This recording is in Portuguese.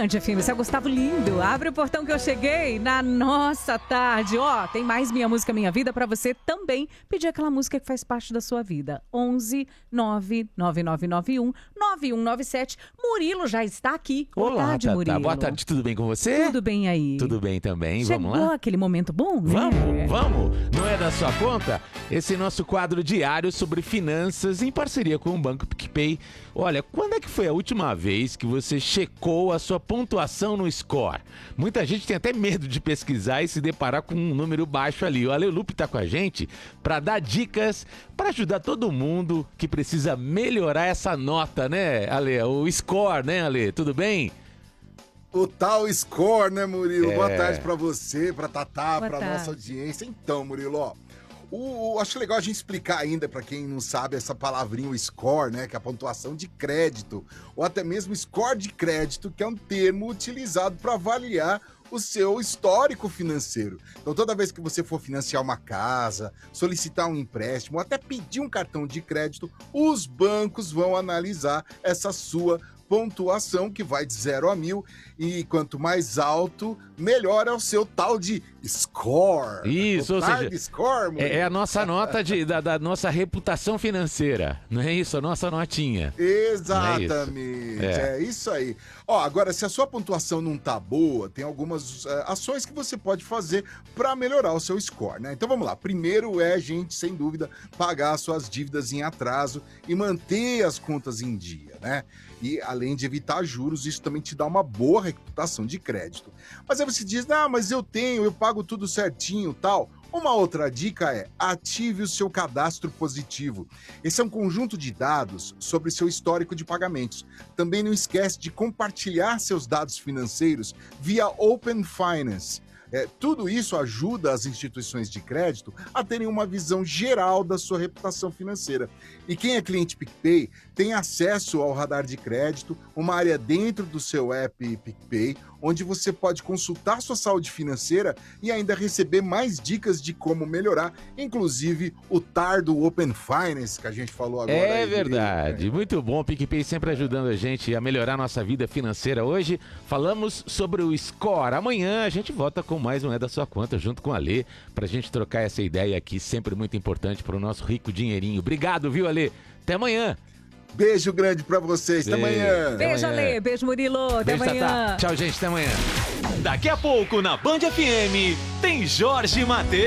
Band FM, esse é o Gustavo Lindo. Abre o portão que eu cheguei na nossa tarde. Ó, tem mais Minha Música Minha Vida pra você também pedir aquela música que faz parte da sua vida. 11 99991 9197. Murilo já está aqui. Boa tarde, Tatá. Murilo. Boa tarde, tudo bem com você? Tudo bem aí? Tudo bem também, Chegou vamos lá? aquele momento bom, né? Vamos! Não é da sua conta? Esse nosso quadro diário sobre finanças em parceria com o Banco PicPay. Olha, quando é que foi a última vez que você checou a sua pontuação no score? Muita gente tem até medo de pesquisar e se deparar com um número baixo ali. O Ale Lupe tá com a gente para dar dicas para ajudar todo mundo que precisa melhorar essa nota, né, Ale? O score, né, Ale? Tudo bem? O tal score, né, Murilo? Boa tarde pra você, pra Tatá, Boa pra tarde. nossa audiência. Então, Murilo, ó, acho legal a gente explicar ainda, pra quem não sabe, essa palavrinha, o score, né, que é a pontuação de crédito, ou até mesmo score de crédito, que é um termo utilizado para avaliar o seu histórico financeiro. Então, toda vez que você for financiar uma casa, solicitar um empréstimo, ou até pedir um cartão de crédito, os bancos vão analisar essa sua pontuação, que vai de 0 a 1000, e quanto mais alto, melhor é o seu tal de score. Isso, o ou target seja, score, Murilo. é a nossa nota da nossa reputação financeira, não é isso? A nossa notinha. Exatamente, É. é isso aí. Ó, agora, se a sua pontuação não tá boa, tem algumas ações que você pode fazer para melhorar o seu score, né? Então vamos lá. Primeiro é a gente, sem dúvida, pagar suas dívidas em atraso e manter as contas em dia, né? E além de evitar juros, isso também te dá uma boa reputação de crédito. Mas aí você diz, mas eu pago tudo certinho, tal. Uma outra dica é, ative o seu cadastro positivo. Esse é um conjunto de dados sobre seu histórico de pagamentos. Também não esquece de compartilhar seus dados financeiros via Open Finance. Tudo isso ajuda as instituições de crédito a terem uma visão geral da sua reputação financeira. E quem é cliente PicPay tem acesso ao radar de crédito, uma área dentro do seu app PicPay, onde você pode consultar sua saúde financeira e ainda receber mais dicas de como melhorar, inclusive o TAR do Open Finance, que a gente falou agora. É verdade, muito bom, o PicPay sempre ajudando a gente a melhorar nossa vida financeira. Hoje falamos sobre o score. Amanhã a gente volta com mais um É da Sua Conta, junto com a Lê, pra gente trocar essa ideia aqui, sempre muito importante pro nosso rico dinheirinho. Obrigado, viu, Ale? Até amanhã. Beijo grande pra vocês, até amanhã. Beijo, Ale. Beijo, Murilo. Até Beijo, amanhã. Tatá. Tchau, gente, até amanhã. Daqui a pouco na Band FM tem Jorge Mateus.